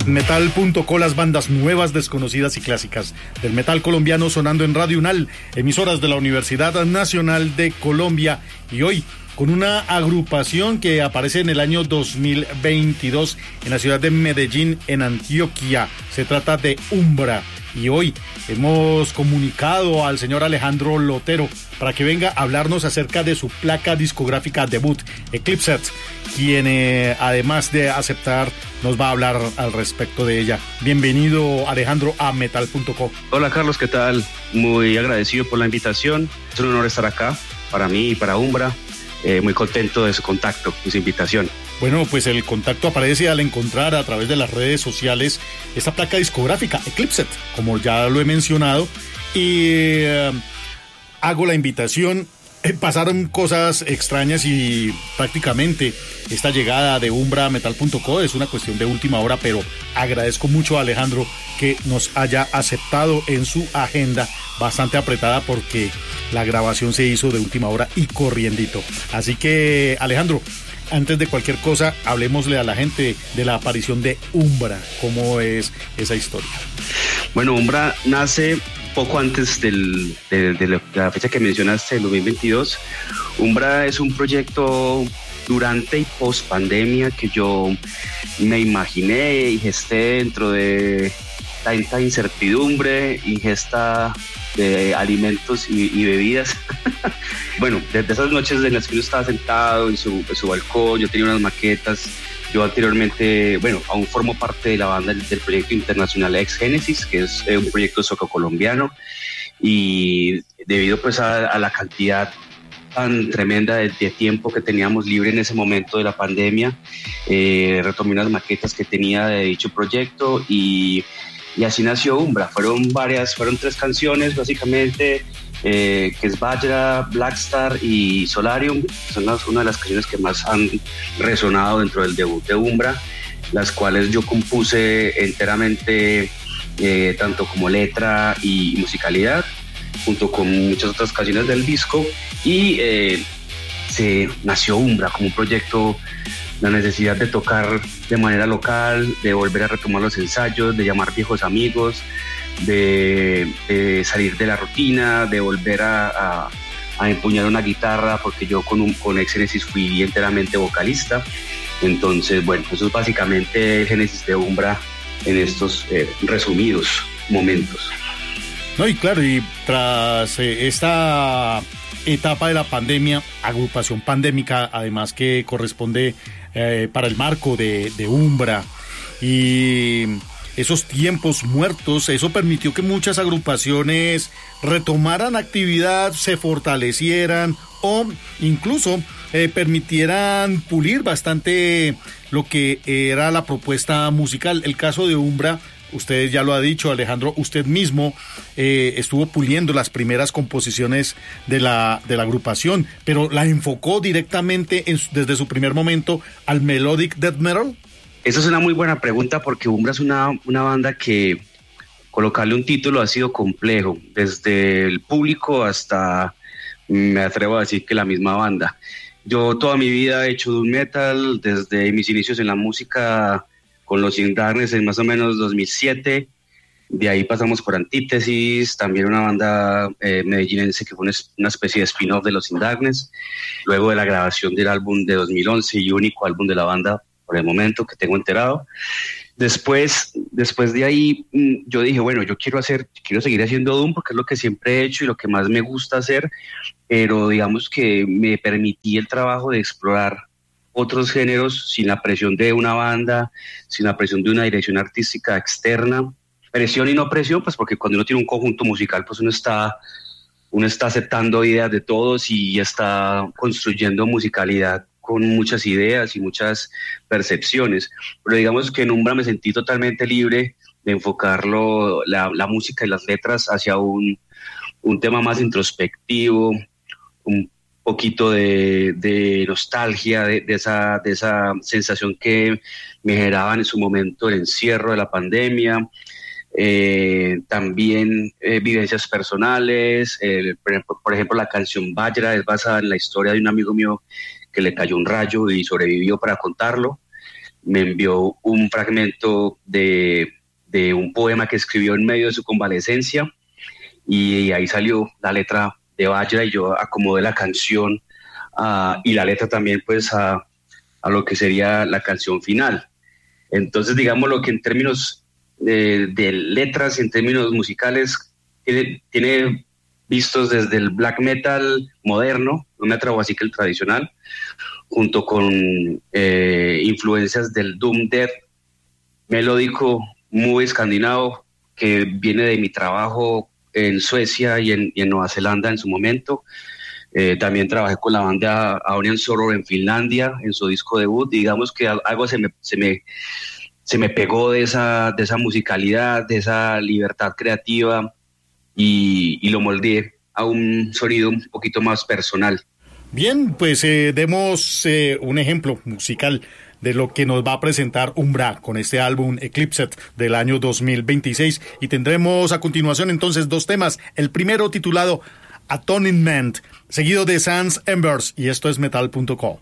Metal.co, las bandas nuevas, desconocidas y clásicas del metal colombiano sonando en Radio UNAL, emisoras de la Universidad Nacional de Colombia, y hoy con una agrupación que aparece en el año 2022 en la ciudad de Medellín, en Antioquia. Se trata de Umbra. Y hoy hemos comunicado al señor Alejandro Lotero para que venga a hablarnos acerca de su placa discográfica debut, Eclipsed, quien además de aceptar nos va a hablar al respecto de ella. Bienvenido, Alejandro, a Metal.co. Hola Carlos, ¿qué tal? Muy agradecido por la invitación. Es un honor estar acá para mí y para Umbra. Muy contento de su contacto y su invitación. Bueno, pues el contacto aparece al encontrar a través de las redes sociales esta placa discográfica, Eclipsed, como ya lo he mencionado, y hago la invitación. Pasaron cosas extrañas y prácticamente esta llegada de Umbra a Metal.co es una cuestión de última hora, pero agradezco mucho a Alejandro que nos haya aceptado en su agenda bastante apretada, porque la grabación se hizo de última hora y corriendito. Así que, Alejandro, antes de cualquier cosa, hablemosle a la gente de la aparición de Umbra. ¿Cómo es esa historia? Bueno, Umbra nace poco antes de la fecha que mencionaste, el 2022. Umbra es un proyecto durante y post pandemia que yo me imaginé y gesté dentro de tanta incertidumbre, ingesta de alimentos y bebidas. Bueno, desde esas noches en las que uno estaba sentado en su balcón, yo tenía unas maquetas. Yo anteriormente, aún formo parte de la banda del proyecto internacional Ex Génesis, que es un proyecto soco-colombiano, y debido pues a la cantidad tan tremenda de tiempo que teníamos libre en ese momento de la pandemia, retomé unas maquetas que tenía de dicho proyecto y así nació Umbra. Fueron 3 canciones básicamente, que es Vajra, Blackstar y Solarium. Son una de las canciones que más han resonado dentro del debut de Umbra, las cuales yo compuse enteramente, tanto como letra y musicalidad, junto con muchas otras canciones del disco, y se nació Umbra como un proyecto, la necesidad de tocar de manera local, de volver a retomar los ensayos, de llamar viejos amigos, de salir de la rutina, de volver a empuñar una guitarra, porque yo con Ex Génesis fui enteramente vocalista. Entonces, eso es básicamente el génesis de Umbra en estos resumidos momentos. No, y claro, y tras esta etapa de la pandemia, agrupación pandémica, además que corresponde para el marco de Umbra, y esos tiempos muertos, eso permitió que muchas agrupaciones retomaran actividad, se fortalecieran o incluso permitieran pulir bastante lo que era la propuesta musical. El caso de Umbra, usted ya lo ha dicho, Alejandro, usted mismo estuvo puliendo las primeras composiciones de la agrupación, pero la enfocó directamente desde su primer momento al melodic death metal. Esa es una muy buena pregunta, porque Umbra es una banda que colocarle un título ha sido complejo, desde el público hasta, me atrevo a decir, que la misma banda. Yo toda mi vida he hecho doom metal, desde mis inicios en la música con los In Darkness en más o menos 2007, de ahí pasamos por Antítesis, también una banda medellinense que fue una especie de spin-off de los In Darkness, luego de la grabación del álbum de 2011 y único álbum de la banda por el momento que tengo enterado. Después de ahí, yo dije, yo quiero seguir haciendo doom, porque es lo que siempre he hecho y lo que más me gusta hacer, pero digamos que me permití el trabajo de explorar otros géneros sin la presión de una banda, sin la presión de una dirección artística externa. Presión y no presión, pues porque cuando uno tiene un conjunto musical, pues uno está aceptando ideas de todos y está construyendo musicalidad con muchas ideas y muchas percepciones. Pero digamos que en Umbra me sentí totalmente libre de enfocarlo, la música y las letras, hacia un tema más introspectivo, un poquito de nostalgia, de esa sensación que me generaba en su momento el encierro de la pandemia. También vivencias personales, por ejemplo la canción Vajra es basada en la historia de un amigo mío que le cayó un rayo y sobrevivió para contarlo. me envió un fragmento de un poema que escribió en medio de su convalecencia, y ahí salió la letra de Vajra, y yo acomodé la canción y la letra también pues a lo que sería la canción final. Entonces, digamos lo que en términos de letras, en términos musicales, tiene vistos desde el black metal moderno, no me atrevo así que el tradicional, junto con influencias del doom death melódico muy escandinavo, que viene de mi trabajo en Suecia y en Nueva Zelanda en su momento. También trabajé con la banda Aurian Sorrow en Finlandia, en su disco debut. Digamos que algo se me pegó de esa musicalidad, de esa libertad creativa, y lo moldeé a un sonido un poquito más personal. Bien, pues demos un ejemplo musical de lo que nos va a presentar Umbra con este álbum Eclipsed del año 2026, y tendremos a continuación entonces dos temas, el primero titulado Atonement, seguido de Sans Embers, y esto es metal.co.